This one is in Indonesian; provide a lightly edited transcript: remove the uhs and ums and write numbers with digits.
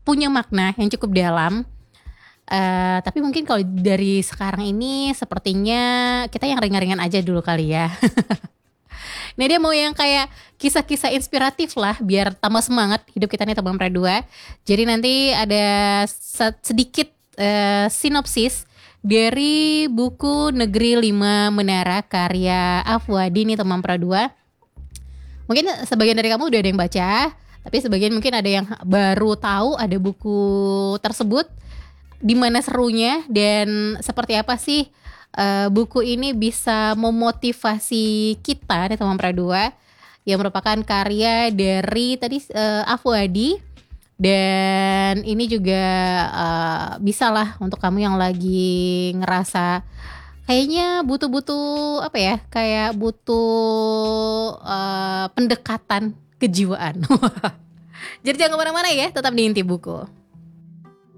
punya makna yang cukup dalam. Tapi mungkin kalau dari sekarang ini sepertinya kita yang ringan-ringan aja dulu kali ya. Nah dia mau yang kayak kisah-kisah inspiratif lah biar tambah semangat hidup kita nih teman dua. Jadi nanti ada sedikit sinopsis dari buku Negeri 5 Menara karya Afwadi nih teman dua. Mungkin sebagian dari kamu udah ada yang baca, tapi sebagian mungkin ada yang baru tahu ada buku tersebut. Di mana serunya dan seperti apa sih buku ini bisa memotivasi kita nih teman dua yang merupakan karya dari tadi Afwadi. Dan ini juga bisa lah untuk kamu yang lagi ngerasa kayaknya butuh apa ya, kayak butuh pendekatan kejiwaan. Jadi jangan kemana-mana ya, tetap di Inti Buku.